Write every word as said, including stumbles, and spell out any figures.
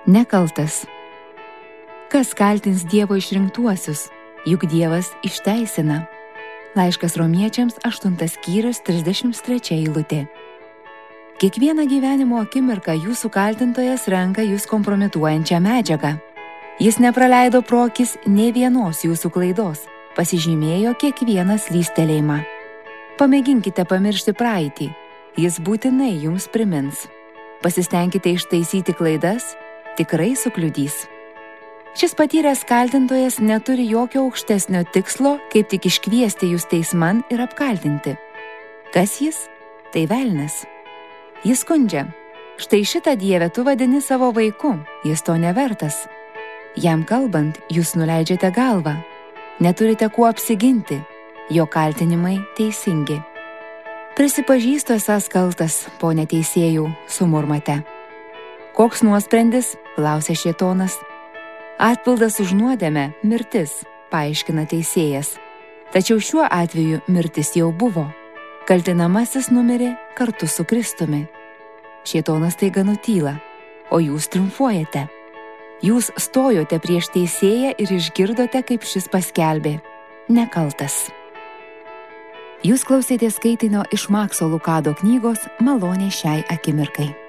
Nekaltas. Kas kaltins Dievo išrinktuosius, juk Dievas išteisina. Laiškas Romiečiams aštuntas skyrius trisdešimt trečia eilutė. Kiekvieną gyvenimo akimirką jūsų kaltintojas renka jūs kompromituojančią medžiagą. Jis nepraleido pro akis nė vienos jūsų klaidos, pasižymėjo kiekvieną slystelėjimą. Pamėginkite pamiršti praeitį, jis būtinai jums primins. Pasistengkite ištaisyti klaidas, tikrai sukliudys. Šis patyręs kaltintojas neturi jokio aukštesnio tikslo, kaip tik iškviesti jūs teisman ir apkaltinti. Kas jis? Tai velnias. Jis skundžia. Štai šitą Dievę tu vadini savo vaiku, jis to nevertas. Jam kalbant, jūs nuleidžiate galvą. Neturite kuo apsiginti, jo kaltinimai teisingi. Prisipažįstu esąs kaltas, pone teisėjų, sumurmate. Koks nuosprendis? Klausia šėtonas. Atpildas už nuodėmę – mirtis, paaiškina teisėjas. Tačiau šiuo atveju mirtis jau buvo. Kaltinamasis numirė kartu su Kristumi. Šėtonas taiga nutyla, o jūs triumfuojate. Jūs stojote prieš teisėją ir išgirdote, kaip šis paskelbė. Nekaltas. Jūs klausėtės skaitinio iš Makso Lukado knygos Malonė šiai akimirkai.